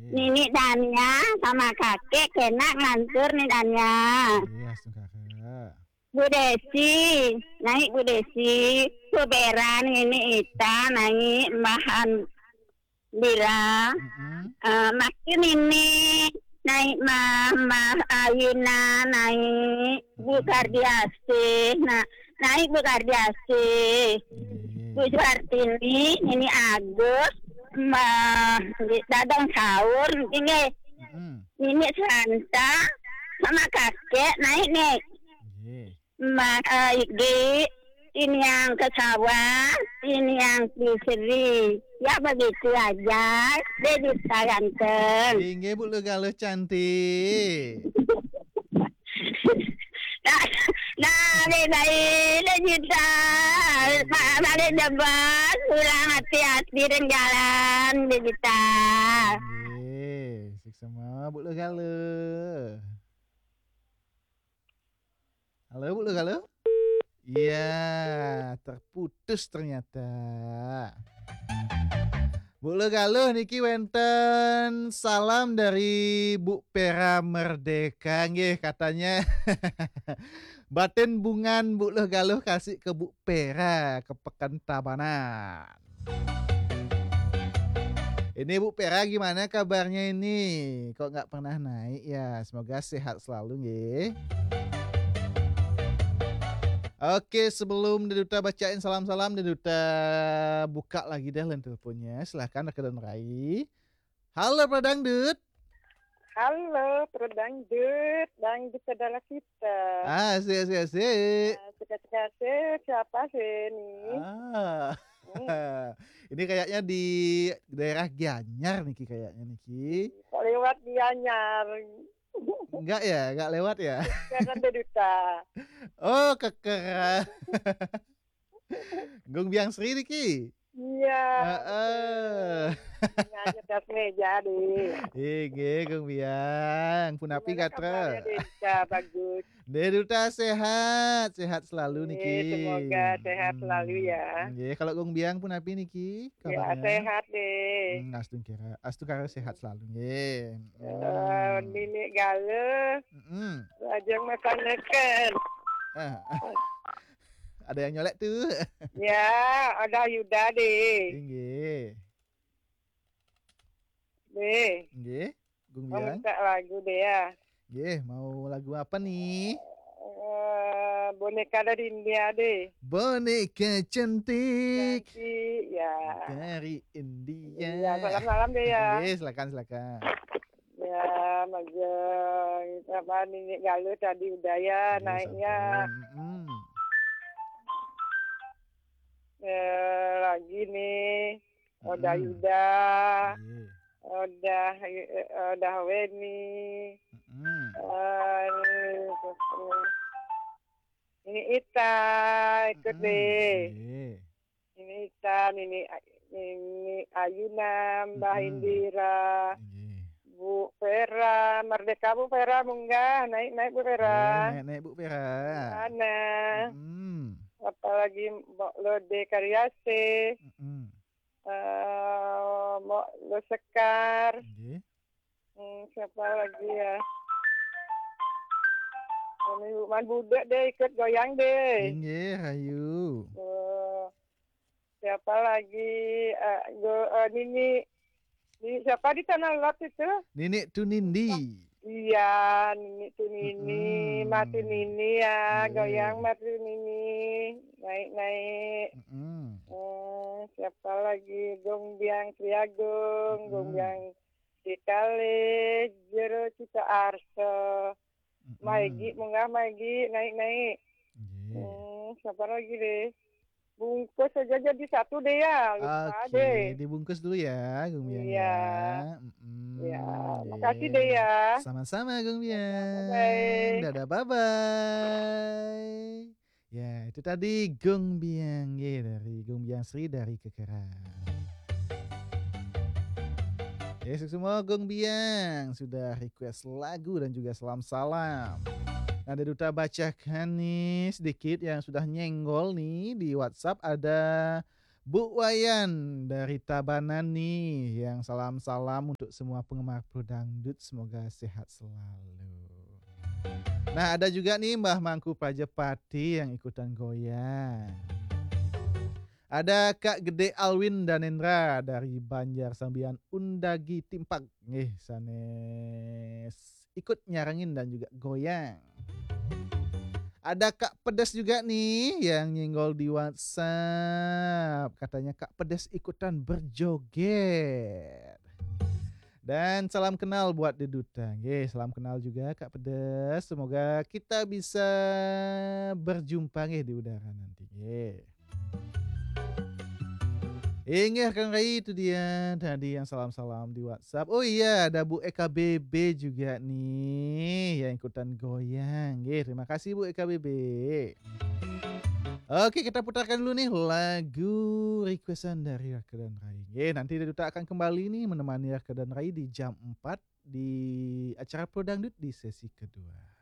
Nini Dania sama kakek kena ngantur nih Dania. Iya, kakak. Bu Desi, naik Bu Desi, Bu Beran ini Ita naik Mahan Bila, makin ini naik Mah Ayuna naik Bu Kardiasi, naik Bu Kardiasi, Bu Suartini ini Agus, Dadang Sahur, ini Santa sama kakek naik nih. Igi, ini yang ke sawah, ini yang di seri. Ya begitu aja, jadi ganteng. Inge Bu Galuh cantik. Dari kita, dari debat, pulang hati-hati dan jalan di kita. Sama Bu Galuh. Halo Bu Galuh. Iya, terputus ternyata. Bu Galuh niki wenten salam dari Bu Pera Merdeka nggih katanya. Batin bungan Bu Galuh kasih ke Bu Pera ke Pekan Tabanan. Ini Bu Pera gimana kabarnya ini? Kok nggak pernah naik ya? Semoga sehat selalu nggih. Oke, sebelum Deduta bacain salam-salam, Deduta buka lagi deh line teleponnya. Silahkan Rekan dan Rai. Halo Pak Dangdut. Halo Dangdut, Dangdut adalah kita. Asik. Siapa sih ini? Ini kayaknya di daerah Gianyar Niki kayaknya Niki. Kok lewat Gianyar? Enggak ya, enggak lewat ya. Karena Deduta. Oh, keker. Gung Biang Sri Niki. Iya. Nyanyi atas meja deh. Iya, Gung Biang. Punapi katra. Bagus. Deduta sehat selalu Niki. Semoga sehat selalu ya. Iya, kalau Gung Biang punapi Niki. Ya sehat deh. Astu kara sehat selalu nggih. Nini Galuh. Ajeng makan. Ada yang nyolek tuh. Ya, ada Yuda deh. Nggih. Nggih, Gung Biang. Minta lagu deh ya. Nggih, mau lagu apa nih? Boneka dari India deh. Boneka cantik. Ya. Dari India. Ya, salam-salam deh ya. Nggih, silakan. Ya, Majeng. Sama Nini Galuh tadi udah ya naiknya. Lagi nih. Udah Yuda. Udah Weni. Ini Ita ikut deh. Ini Ita, ini Ayuna, Mbak Indira, Bu Vera, Merdeka Bu Vera munggah, naik Bu Vera. Naik Bu Vera. Mana? Apalagi Mbak Lode Karyase. Mbak Lo Sekar. Siapa lagi ya? Ini Man Budak deh ikut goyang deh. Nggih, hayu. Siapa lagi? Nini siapa di Tanah Lot itu? Nini Tunindi. Iya, Nini Tunini, Mati Nini ya, goyang Mati Nini, naik. Siapa lagi? Gung Biang Triagung, Gung Biang Cikale, Jero Cita Arso. Maigi, munggah Maigi, naik. Siapa lagi deh? Bungkus saja jadi satu deh ya, lupa deh. Dibungkus dulu ya, Gung Biang. Iya. Ya, makasih deh ya. Sama-sama Gung Biang. Dadah, bye-bye. Ya, itu tadi Gung Biang dari Gung Biang Sri dari Kekeran. Ya, semua Gung Biang sudah request lagu dan juga salam-salam. Nah, Deduta bacakan nih sedikit yang sudah nyenggol nih di WhatsApp. Ada Bu Wayan dari Tabanan nih yang salam-salam untuk semua penggemar Pro Dangdut, semoga sehat selalu. Nah, ada juga nih Mbah Mangku Pajapati yang ikutan goyang. Ada Kak Gede Alwin Danendra dari Banjar Sambian Undagi Timpak. Sanes ikut nyarangin dan juga goyang. Ada Kak Pedes juga nih yang nyenggol di WhatsApp. Katanya Kak Pedes ikutan berjoget. Dan salam kenal buat Deduta. Salam kenal juga Kak Pedes. Semoga kita bisa berjumpa di udara nanti. Ingat Kang Rai, itu dia tadi yang salam-salam di WhatsApp. Oh iya, ada Bu Eka BB juga nih yang ikutan goyang. Terima kasih Bu Eka BB. Oke, kita putarkan dulu nih lagu requestan dari Raka dan Rai. Nanti Duta akan kembali nih menemani Raka dan Rai di jam 4 di acara Pro Dangdut di sesi kedua.